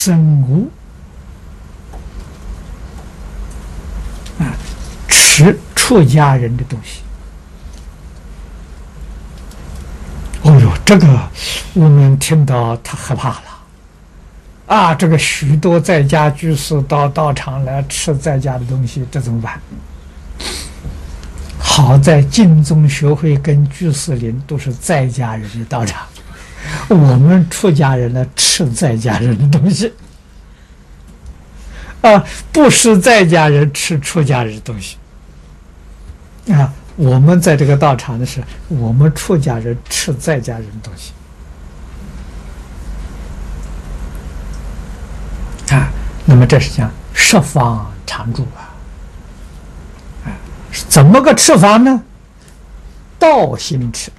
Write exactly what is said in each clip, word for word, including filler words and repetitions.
生无啊，吃出家人的东西。哦呦，这个我们听到太害怕了啊！这个许多在家居士到道场来吃在家的东西，这怎么办？好在净宗学会跟居士林都是在家人的道场，我们出家人呢吃在家人的东西啊，不是在家人吃出家人的东西啊。我们在这个道场的是，我们出家人吃在家人的东西啊。那么这是讲十方常住啊。啊，怎么个吃法呢？道心吃，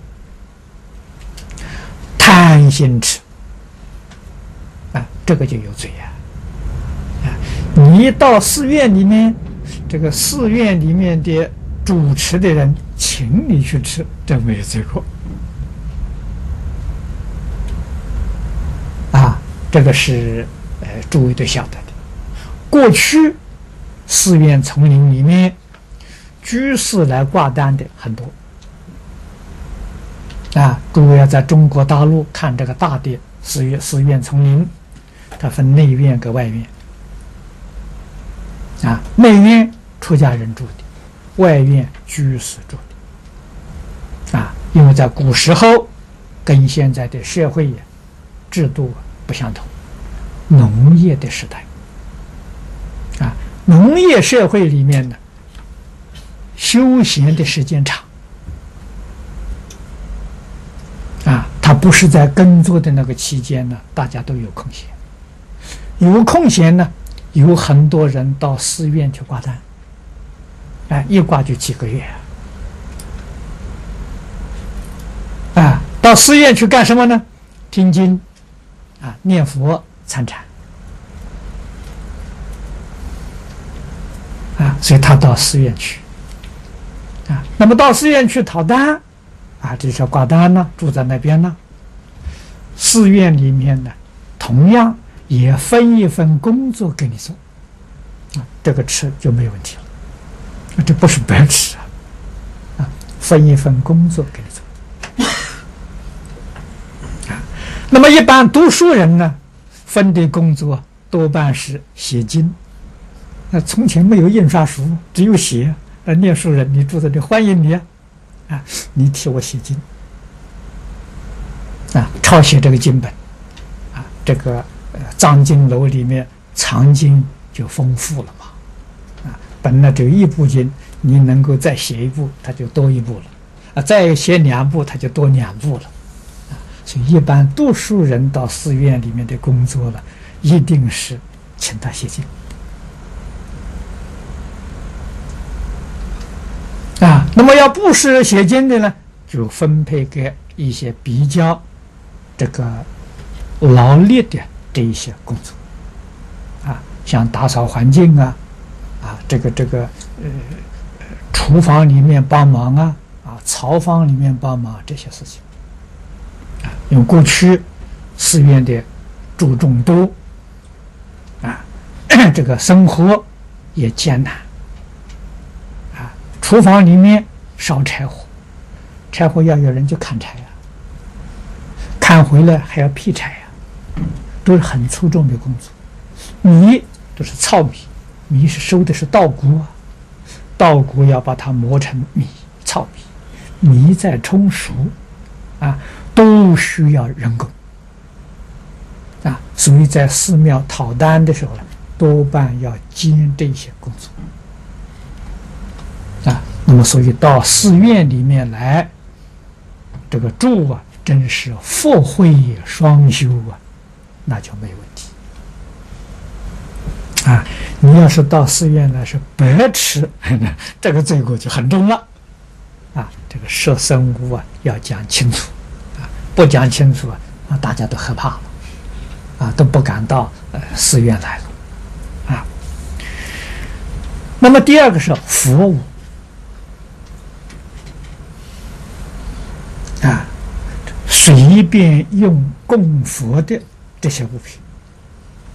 贪心吃啊，这个就有罪呀！啊，你到寺院里面，这个寺院里面的主持的人请你去吃，这没有罪过啊。这个是呃诸位都晓得的。过去寺院丛林里面居士来挂单的很多啊。诸位要在中国大陆看这个大的寺院寺院丛林，它分内院跟外院啊。内院出家人住的，外院居士住的啊。因为在古时候跟现在的社会制度不相同，农业的时代啊，农业社会里面呢，休闲的时间长啊，它不是在耕作的那个期间呢，大家都有空闲，有空闲呢，有很多人到寺院去挂单，哎，一挂就几个月啊。到寺院去干什么呢？听经啊，念佛参禅啊，所以他到寺院去啊。那么到寺院去讨单啊，这是挂单呢，住在那边呢。寺院里面呢，同样也分一份工作给你做啊，这个吃就没有问题了，这不是白吃啊，啊，分一份工作给你做啊。那么一般读书人呢，分的工作多半是写经。那从前没有印刷书，只有写。那念书人，你住在这，欢迎你啊！啊，你替我写经啊，抄写这个经本啊，这个呃藏经楼里面藏经就丰富了嘛啊，本来只有一部经，你能够再写一部，它就多一部了啊，再写两部，它就多两部了啊。所以一般读书人到寺院里面的工作了，一定是请他写经啊。那么要不是写经的呢，就分配给一些比较这个劳力的这一些工作啊，像打扫环境啊，啊，这个这个呃厨房里面帮忙啊，啊，槽房里面帮忙这些事情啊。因为过去寺院的住众多啊，这个生活也艰难。厨房里面烧柴火，柴火要有人去砍柴呀、啊，砍回来还要劈柴呀、啊，都是很粗重的工作。米都是糙米，米是收的是稻谷啊，稻谷要把它磨成米，糙米，米再冲熟，啊，都需要人工啊。所以在寺庙讨单的时候呢，多半要兼这些工作。啊，那么所以到寺院里面来，这个住啊，真是福慧双修啊，那就没问题啊。你要是到寺院来是白吃，这个罪过就很重了啊。这个摄生无啊，要讲清楚啊，不讲清楚啊，啊，大家都害怕了啊，都不敢到呃寺院来了啊。那么第二个是佛物。啊，随便用供佛的这些物品